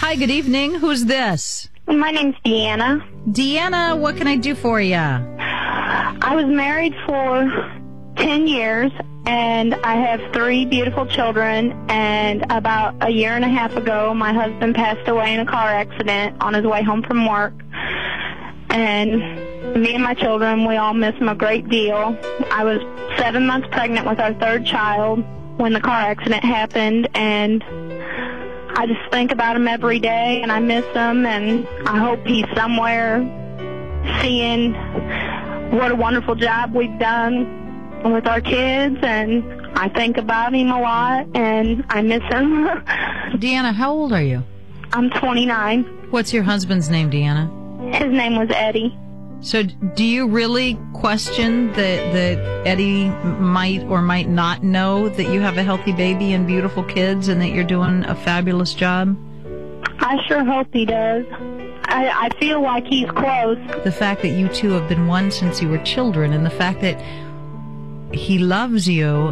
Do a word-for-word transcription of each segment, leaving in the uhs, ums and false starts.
Hi, good evening. Who's this? My name's Deanna. Deanna, what can I do for you? I was married for ten years, and I have three beautiful children, and about a year and a half ago, my husband passed away in a car accident on his way home from work. And me and my children, we all miss him a great deal. I was seven months pregnant with our third child when the car accident happened, and I just think about him every day, and I miss him, and I hope he's somewhere seeing what a wonderful job we've done with our kids, and I think about him a lot, and I miss him. Deanna, how old are you? I'm twenty-nine. What's your husband's name, Deanna? His name was Eddie. So do you really question that, that Eddie might or might not know that you have a healthy baby and beautiful kids and that you're doing a fabulous job? I sure hope he does. I, I feel like he's close. The fact that you two have been one since you were children, and the fact that he loves you,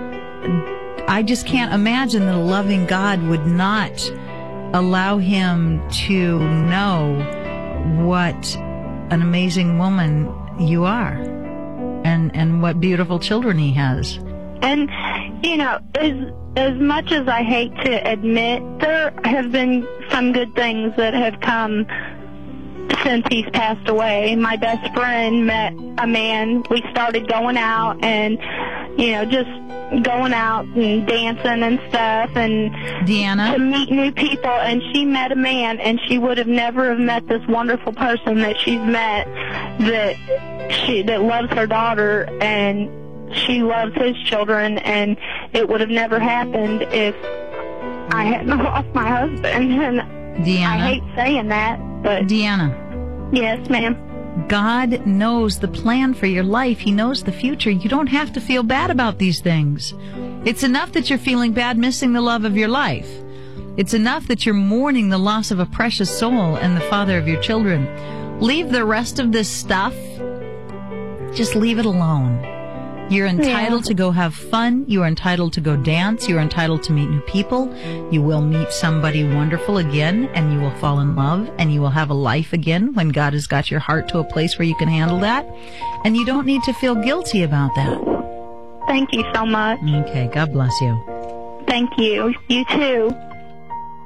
I just can't imagine that a loving God would not allow him to know what an amazing woman you are, and and what beautiful children he has. And, you know, as, as much as I hate to admit, there have been some good things that have come since he's passed away. My best friend met a man. We started going out and, you know, just going out and dancing and stuff, and Deanna, to meet new people. And she met a man, and she would have never have met this wonderful person that she's met, that she that loves her daughter, and she loves his children, and it would have never happened if I hadn't lost my husband. And Deanna, I hate saying that, but Deanna, yes, ma'am. God knows the plan for your life. He knows the future. You don't have to feel bad about these things. It's enough that you're feeling bad missing the love of your life. It's enough that you're mourning the loss of a precious soul and the father of your children. Leave the rest of this stuff. Just leave it alone. You're entitled yeah. to go have fun. You are entitled to go dance. You are entitled to meet new people. You will meet somebody wonderful again, and you will fall in love, and you will have a life again when God has got your heart to a place where you can handle that. And you don't need to feel guilty about that. Thank you so much. Okay, God bless you. Thank you. You too.